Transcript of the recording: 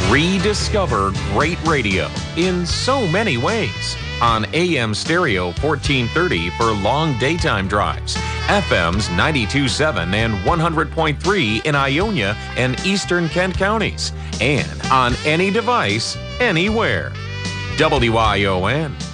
Rediscover great radio in so many ways. On AM stereo 1430 for long daytime drives, FM's 92.7 and 100.3 in Ionia and eastern Kent counties, and on any device, anywhere. WION,